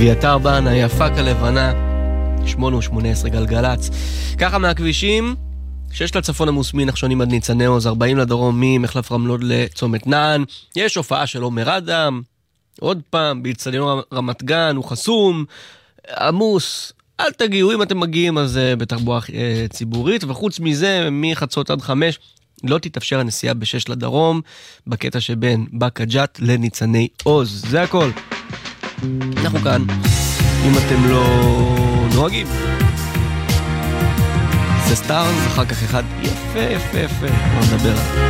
אביתר בנה, יפה כלבנה, 8:18 גלגלץ. ככה מהכבישים, 6 לצפון עמוס מנחשונים עד ניצני עוז, 40 לדרום ממחלף רמלוד לצומת נען. יש הופעה של עומר אדם, עוד פעם, באצטדיון רמת גן, הוא חסום, עמוס. אל תגיעו, אם אתם מגיעים אז בתחבורה ציבורית, וחוץ מזה, מחצות עד 5, לא תתאפשר הנסיעה ב6 לדרום, בקטע שבין בקה ג'ת לניצני עוז. זה הכל. אנחנו כאן, אם אתם לא נוהגים. זה סטארס, אחר כך אחד יפה, בוא נדבר עליו.